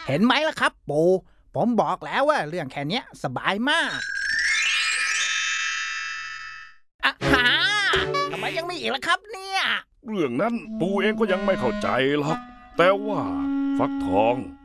เห็นไหมล่ะครับปู่ผมบอกแล้วว่าเรื่องแค่นี้สบายมากอ่ะหาทำไมยังมีอีกล่ะครับเนี่ยเรื่องนั้นปู่เองก็ยังไม่เข้าใจหรอกแต่ว่าฟักทอง